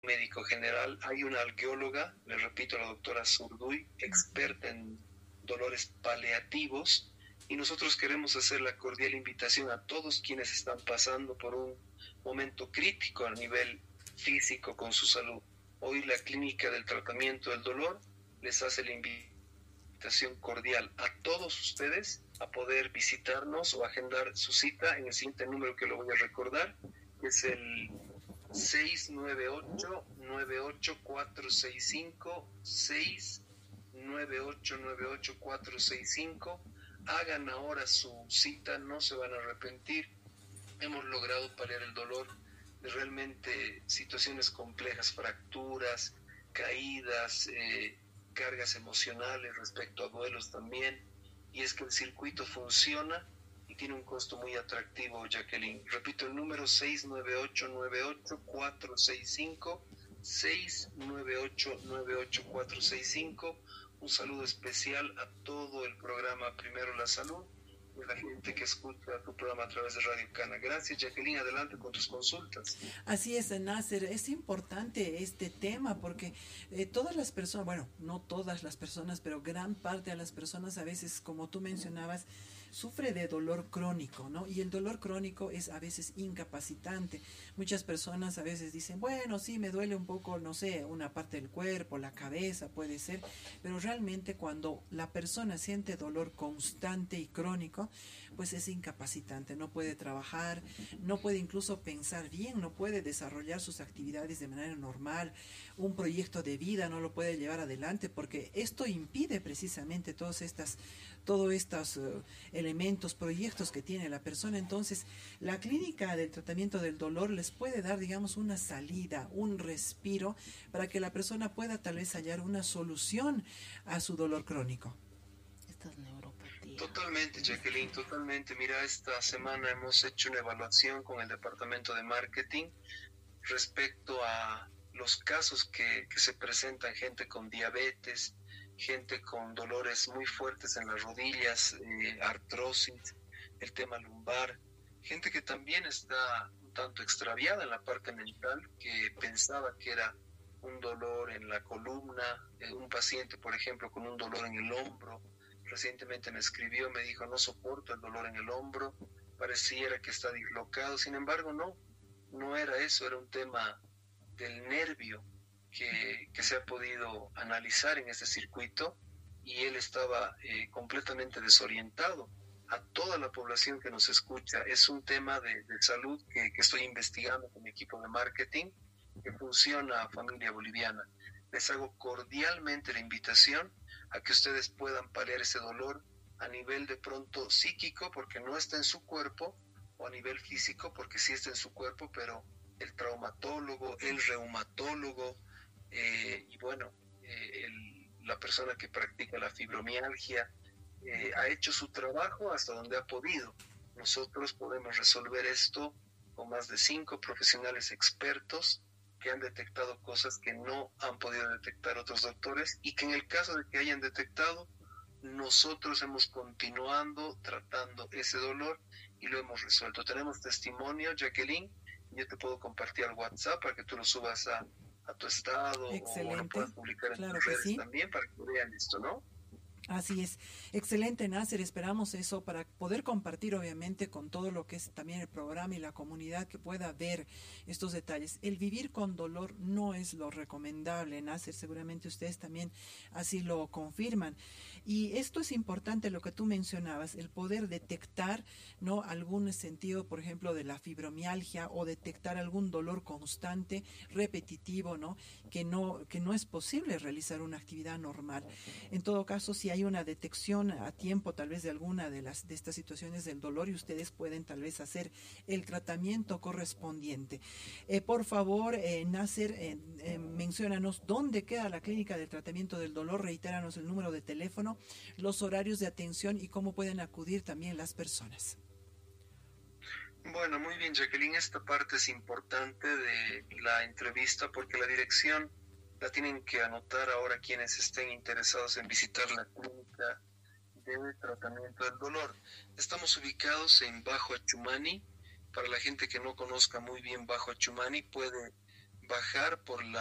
médico general, hay una algióloga, le repito, la doctora Zurduy, experta en dolores paliativos, y nosotros queremos hacer la cordial invitación a todos quienes están pasando por un momento crítico a nivel físico con su salud. Hoy la Clínica del Tratamiento del Dolor les hace la invitación cordial a todos ustedes a poder visitarnos o agendar su cita en el siguiente número que lo voy a recordar, que es el 698-98465, 698-98465. Hagan ahora su cita, no se van a arrepentir. Hemos logrado paliar el dolor de realmente situaciones complejas, fracturas, caídas, cargas emocionales respecto a duelos también. Y es que el circuito funciona y tiene un costo muy atractivo, Jacqueline. Repito el número: 698-98465, 698-98465. Un saludo especial a todo el programa Primero la Salud y a la gente que escucha tu programa a través de Radio Cana. Gracias, Jacqueline. Adelante con tus consultas. Así es, Nasser, es importante este tema porque todas las personas, bueno, no todas las personas, pero gran parte de las personas a veces, como tú mencionabas, sufre de dolor crónico, ¿no? Y el dolor crónico es a veces incapacitante. Muchas personas a veces dicen, bueno, sí, me duele un poco, no sé, una parte del cuerpo, la cabeza, puede ser, pero realmente cuando la persona siente dolor constante y crónico, pues es incapacitante, no puede trabajar, no puede incluso pensar bien, no puede desarrollar sus actividades de manera normal, un proyecto de vida no lo puede llevar adelante porque esto impide precisamente todos estos elementos, proyectos que tiene la persona. Entonces, la clínica del tratamiento del dolor les puede dar, digamos, una salida, un respiro para que la persona pueda tal vez hallar una solución a su dolor crónico. Estas neuropatías. Totalmente, Jacqueline, totalmente. Mira, esta semana hemos hecho una evaluación con el departamento de marketing respecto a los casos que se presentan: gente con diabetes, gente con dolores muy fuertes en las rodillas, artrosis, el tema lumbar, gente que también está un tanto extraviada en la parte mental, que pensaba que era un dolor en la columna, un paciente, por ejemplo, con un dolor en el hombro. Recientemente me escribió, me dijo, no soporto el dolor en el hombro, pareciera que está dislocado. Sin embargo, no era eso, era un tema del nervio que se ha podido analizar en este circuito, y él estaba completamente desorientado. A toda la población que nos escucha, es un tema de salud que estoy investigando con mi equipo de marketing, que funciona a Familia Boliviana. Les hago cordialmente la invitación a que ustedes puedan paliar ese dolor a nivel de pronto psíquico, porque no está en su cuerpo, o a nivel físico, porque sí está en su cuerpo, pero el traumatólogo, el reumatólogo, y bueno, la persona que practica la fibromialgia, ha hecho su trabajo hasta donde ha podido. Nosotros podemos resolver esto con más de 5 profesionales expertos que han detectado cosas que no han podido detectar otros doctores, y que en el caso de que hayan detectado, nosotros hemos continuado tratando ese dolor y lo hemos resuelto. Tenemos testimonio, Jacqueline, yo te puedo compartir al WhatsApp para que tú lo subas a tu estado, o lo Excelente, puedas publicar en claro tus que redes sí. también para que vean esto, ¿no? Así es, excelente, Nasser, esperamos eso para poder compartir obviamente con todo lo que es también el programa y la comunidad que pueda ver estos detalles. El vivir con dolor no es lo recomendable, Nasser, seguramente ustedes también así lo confirman. Y esto es importante lo que tú mencionabas, el poder detectar, ¿no?, algún sentido, por ejemplo, de la fibromialgia, o detectar algún dolor constante, repetitivo, ¿no? Que no es posible realizar una actividad normal. En todo caso, si hay una detección a tiempo tal vez de alguna de estas situaciones del dolor, y ustedes pueden tal vez hacer el tratamiento correspondiente. Por favor, Nasser, menciónanos dónde queda la clínica del tratamiento del dolor, reitéranos el número de teléfono, los horarios de atención y cómo pueden acudir también las personas. Bueno, muy bien, Jacqueline, esta parte es importante de la entrevista, porque la dirección la tienen que anotar ahora quienes estén interesados en visitar la clínica de tratamiento del dolor. Estamos ubicados en Bajo Achumani. Para la gente que no conozca muy bien Bajo Achumani, puede bajar por